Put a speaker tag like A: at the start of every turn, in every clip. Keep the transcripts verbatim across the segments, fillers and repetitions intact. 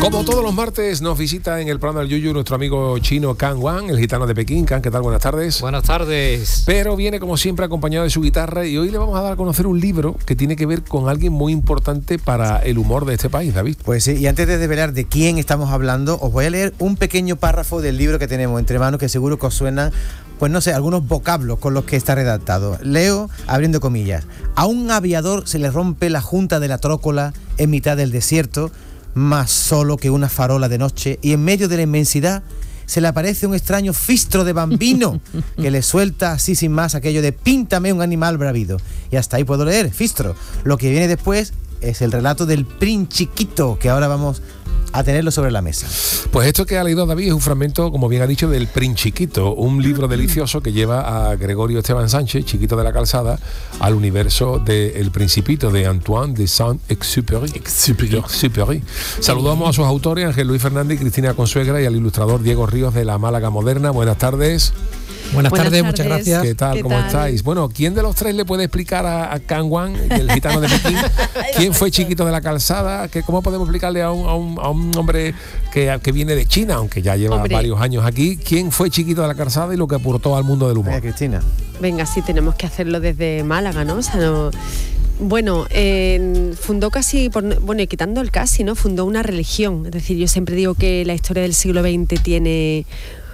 A: Como todos los martes nos visita en el programa del Yuyu nuestro amigo chino Kan Wan, el gitano de Pekín. Kan, ¿qué tal? Buenas tardes.
B: Buenas tardes.
A: Pero viene como siempre acompañado de su guitarra y hoy le vamos a dar a conocer un libro que tiene que ver con alguien muy importante para el humor de este país, David.
C: Pues sí, y antes de desvelar de quién estamos hablando, os voy a leer un pequeño párrafo del libro que tenemos entre manos que seguro que os suenan, pues no sé, algunos vocablos con los que está redactado. Leo, abriendo comillas. A un aviador se le rompe la junta de la trócola en mitad del desierto, más solo que una farola de noche, y en medio de la inmensidad se le aparece un extraño fistro de bambino que le suelta así sin más aquello de píntame un animal bravido. Y hasta ahí puedo leer, fistro. Lo que viene después es el relato del Princiquito, que ahora vamos a tenerlo sobre la mesa.
A: Pues esto que ha leído David es un fragmento, como bien ha dicho, del Princiquito, un libro delicioso que lleva a Gregorio Esteban Sánchez, Chiquito de la Calzada, al universo de El Principito de Antoine de Saint-Exupéry. Exupéry. Saludamos a sus autores, Ángel Luis Fernández y Cristina Consuegra, y al ilustrador Diego Ríos de La Málaga Moderna. Buenas tardes.
D: Buenas,
E: Buenas
D: tardes,
E: tardes,
D: muchas gracias.
A: ¿Qué tal?
E: ¿Qué
A: ¿Cómo
E: tal?
A: estáis? Bueno, ¿quién de los tres le puede explicar a, a Kan Wan, el gitano de Pekín, quién fue Chiquito de la Calzada? ¿Qué, ¿Cómo podemos explicarle a un, a un, a un hombre que, que viene de China, aunque ya lleva
E: Hombre.
A: varios años aquí, quién fue Chiquito de la Calzada y lo que aportó al mundo del humor?
C: Venga, Cristina.
E: Venga, sí, tenemos que hacerlo desde Málaga, ¿no? O sea, no... Bueno, eh, fundó casi, por, bueno, y quitando el casi, ¿no? Fundó una religión. Es decir, yo siempre digo que la historia del siglo veinte tiene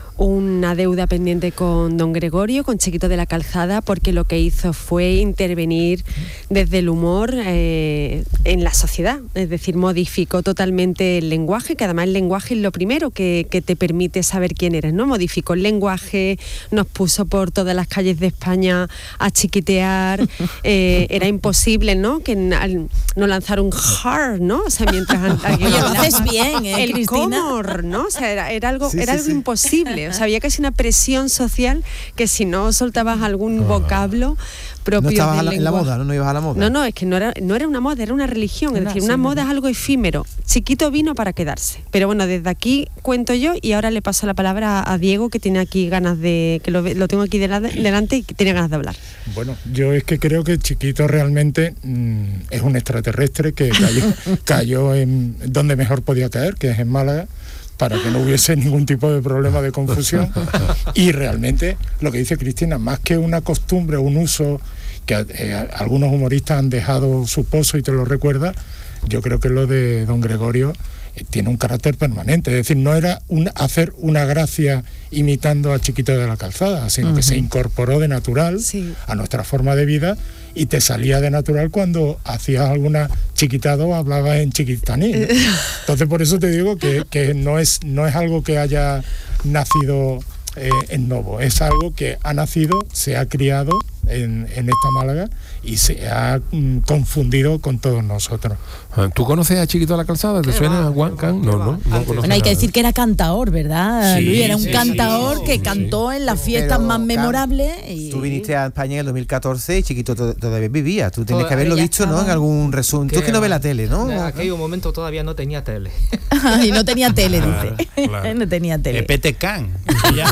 E: una deuda pendiente con don Gregorio, con Chiquito de la Calzada, porque lo que hizo fue intervenir desde el humor eh, en la sociedad, es decir, modificó totalmente el lenguaje, que además el lenguaje es lo primero que, que te permite saber quién eres, ¿no? Modificó el lenguaje, nos puso por todas las calles de España a chiquitear, eh, era imposible, ¿no? Que al, no lanzar un hard, ¿no? O sea, mientras alguien
F: Oye, lo
E: hablaba,
F: haces bien, ¿eh,
E: el
F: Cristina?
E: comor, ¿no? O sea, era, era algo,
C: Sí,
E: era
C: sí,
E: algo
C: sí.
E: imposible. O sea, había casi una presión social que si no soltabas algún vocablo propio
C: No estabas
E: del
C: a la, en la
E: lenguaje.
C: moda, ¿no? No ibas a la moda.
E: No, no, es que no era, no era una moda, era una religión. Es
F: Era,
E: decir,
F: sí,
E: una moda
F: ¿verdad?
E: es algo efímero. Chiquito vino para quedarse. Pero bueno, desde aquí cuento yo y ahora le paso la palabra a Diego, que tiene aquí ganas de, que lo, ve- lo tengo aquí dela- delante y que tiene ganas de hablar.
D: Bueno, yo es que creo que Chiquito realmente mmm, es un extraterrestre que cayó, cayó en donde mejor podía caer, que es en Málaga, para que no hubiese ningún tipo de problema de confusión. Y realmente, lo que dice Cristina, más que una costumbre, un uso que eh, algunos humoristas han dejado su pozo y te lo recuerda, yo creo que lo de don Gregorio eh, tiene un carácter permanente. Es decir, no era un, hacer una gracia imitando a Chiquito de la Calzada, sino uh-huh. que se incorporó de natural
E: Sí.
D: a nuestra forma de vida y te salía de natural cuando hacías alguna chiquitada o hablabas en chiquitaní, ¿no? Entonces por eso te digo que, que no es no es algo que haya nacido eh, en Novo, es algo que ha nacido, se ha criado en, en esta Málaga y se ha mm, confundido con todos nosotros.
A: ¿Tú conoces a Chiquito de la Calzada? ¿Te suena a Juan Can? No, no, no conoces
F: Bueno, hay que
A: nada.
F: decir que era cantador, ¿verdad,
A: Sí,
F: Luis? Era un
A: sí,
F: cantador
A: sí,
F: que
A: sí.
F: cantó en las fiestas
C: Pero,
F: más
C: Can,
F: memorables. Y...
C: Tú viniste a España en el dos mil catorce y Chiquito to- todavía vivía. Tú tienes que
B: Todavía
C: haberlo
B: ya
C: visto, ¿no?
B: estaba.
C: En algún resumen. Tú es que no ves la tele, ¿no?
B: En aquel momento todavía no tenía tele.
F: y no tenía tele,
A: Claro,
F: dice.
A: claro.
F: no tenía
G: Eh,
F: tele.
G: Pete Can, ya,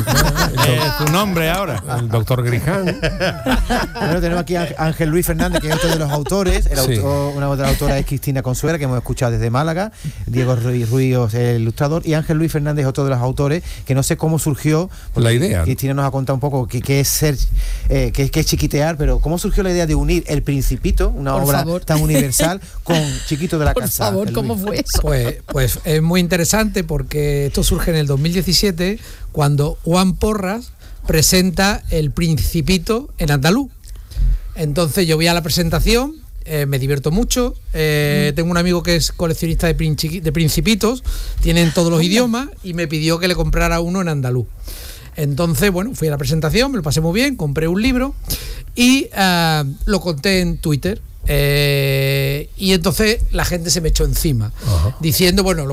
G: es tu nombre ahora.
A: El doctor Griján.
C: Bueno, tenemos aquí a Ángel Luis Fernández, que es otro de los autores. El
A: Sí.
C: autor, una otra autora es Cristina Consuegra, que hemos escuchado desde Málaga. Diego Ruiz Ruiz, el ilustrador. Y Ángel Luis Fernández es otro de los autores, que no sé cómo surgió.
A: La idea.
C: Cristina nos ha contado un poco qué qué es ser, eh, qué, qué es chiquitear, pero cómo surgió la idea de unir El Principito, una
F: Por
C: obra
F: favor.
C: tan universal, con Chiquito de la
F: Por
C: Calzada.
F: favor,
C: Ángel
F: ¿cómo
C: Luis.
F: fue eso?
D: Pues, pues es muy interesante porque esto surge en el dos mil diecisiete cuando Juan Porras presenta El Principito en andaluz. Entonces yo voy a la presentación, eh, me divierto mucho, eh, tengo un amigo que es coleccionista de, princi- de principitos, tienen todos los idiomas y me pidió que le comprara uno en andaluz. Entonces, bueno, fui a la presentación, me lo pasé muy bien, compré un libro y uh, lo conté en Twitter. Eh, y entonces la gente se me echó encima,
A: Ajá.
D: diciendo, bueno,